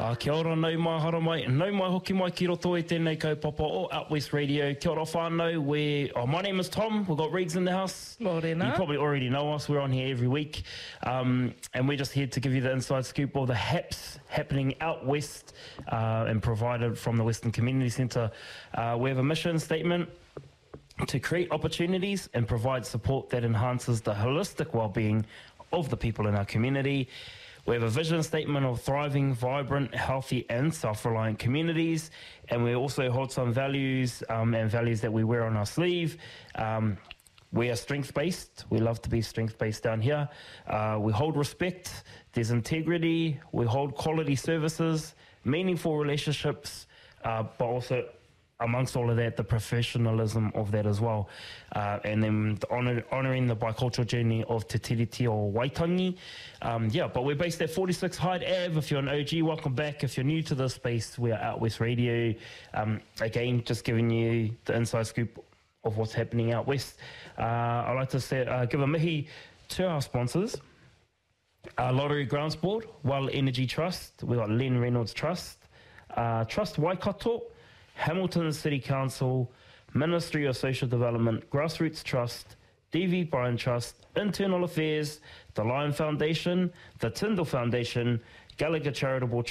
Kia ora, nau mai hara mai, nau mai hoki mai ki roto e tēnei kaupapa o Out West Radio. Kia ora whānau, my name is Tom, we've got Regs in the house. Morena. You probably already know us, we're on here every week. And we're just here to give you the inside scoop of the HAPs happening out west and provided from the Western Community Centre. We have a mission statement to create opportunities and provide support that enhances the holistic well-being of the people in our community. We have a vision statement of thriving, vibrant, healthy and self-reliant communities, and we also hold some values and values that we wear on our sleeve. We are strength-based. We love to be strength-based down here. We hold respect. There's integrity. We hold quality services, meaningful relationships, but also amongst all of that, the professionalism of that as well. And then honouring the bicultural journey of Te Tiriti o Waitangi. But we're based at 46 Hyde Ave. If you're an OG, welcome back. If you're new to this space, we are Out West Radio. Again, just giving you the inside scoop of what's happening out west. I'd like to say, give a mihi to our sponsors. Lottery Grounds Board, Well Energy Trust. We've got Len Reynolds Trust. Trust Waikato. Hamilton City Council, Ministry of Social Development, Grassroots Trust, D.V. Bryan Trust, Internal Affairs, the Lion Foundation, the Tyndall Foundation, Gallagher Charitable